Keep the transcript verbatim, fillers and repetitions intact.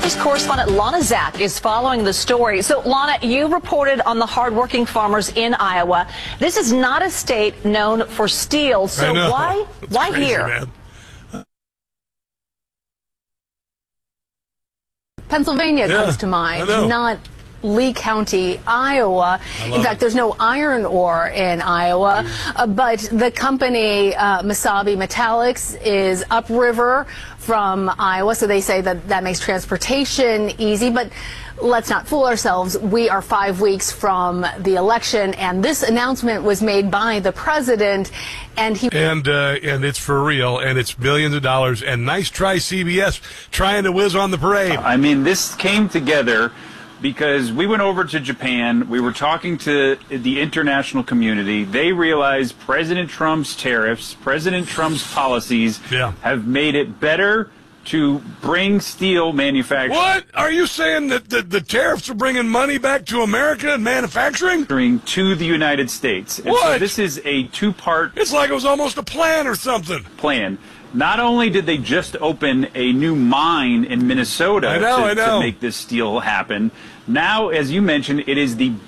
News correspondent Lana Zak is following the story. So, Lana, you reported on the hardworking farmers in Iowa. This is not a state known for steel, so why, That's why crazy, here? Man. Pennsylvania Yeah, comes to mind, I know. not Lee County, Iowa. In fact, it. there's no iron ore in Iowa, uh, but the company uh, Mesabi Metallics is upriver from Iowa, so they say that that makes transportation easy. But let's not fool ourselves. We are five weeks from the election, and this announcement was made by the president, and he And uh, and it's for real, and it's billions of dollars. And nice try, C B S, trying to whiz on the parade. I mean, this came together because we went over to Japan. We were talking to the international community. They realized President Trump's tariffs, President Trump's policies Yeah. have made it better to bring steel manufacturing What? Are you saying that the, the tariffs are bringing money back to America and manufacturing? to the United States. And so What? this is a two-part It's like it was almost a plan or something. plan. Not only did they just open a new mine in Minnesota I know, to, I know. to make this steel happen, now, as you mentioned, it is the